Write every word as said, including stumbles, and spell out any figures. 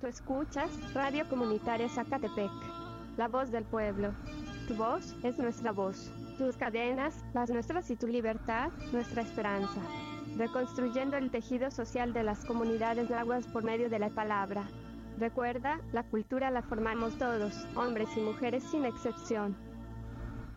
escuchas Radio Comunitaria Zacatepec, la voz del pueblo. Tu voz es nuestra voz. Tus cadenas, las nuestras, y tu libertad, nuestra esperanza. Reconstruyendo el tejido social de las comunidades náhuatl por medio de la palabra. Recuerda, la cultura la formamos todos, hombres y mujeres sin excepción.